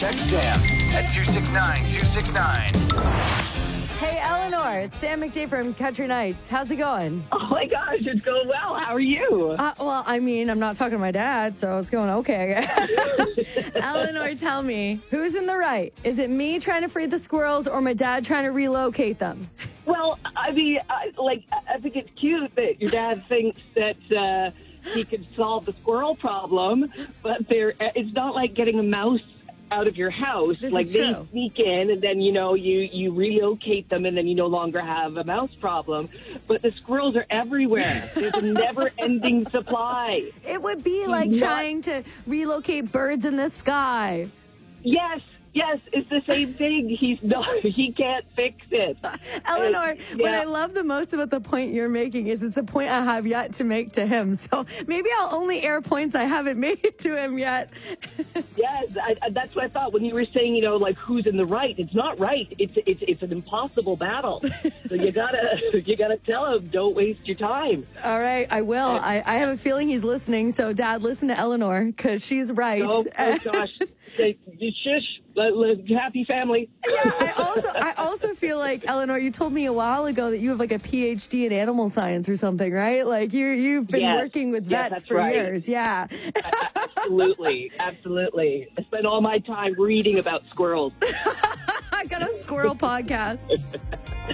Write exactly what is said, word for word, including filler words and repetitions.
Text Sam at two six nine two six nine. Hey, Eleanor, it's Sam McDade from Country Nights. How's it going? Oh, my gosh, it's going well. How are you? Uh, well, I mean, I'm not talking to my dad, so it's going okay, I guess. Eleanor, tell me, who's in the right? Is it me trying to free the squirrels or my dad trying to relocate them? Well, I mean, I, like, I think it's cute that your dad thinks that uh, he could solve the squirrel problem, but there, it's not like getting a mouse out of your house. This like is they true. sneak in and then, you know, you, you relocate them and then you no longer have a mouse problem. But the squirrels are everywhere. There's a never-ending supply. It would be like Not- trying to relocate birds in the sky. Yes, yes, it's the same thing. He's not, he can't fix it. Eleanor, Uh, what yeah. I love the most about the point you're making is it's a point I have yet to make to him. So maybe I'll only air points I haven't made to him yet. Yes, I, I, that's what I thought when you were saying, you know, like who's in the right. It's not right. It's it's it's an impossible battle. So you gotta you gotta tell him, don't waste your time. All right, I will. I, I have a feeling he's listening. So, Dad, listen to Eleanor because she's right. Oh, oh gosh, Say, shush, let, let, happy family. Yeah, I also I also feel like, Eleanor, you told me a while ago that you have like a P H D in animal science or something, right? Like you you've been Yes. working with Yes, vets that's for right. years. Yeah. Absolutely, absolutely. I spend all my time reading about squirrels. I got a squirrel podcast.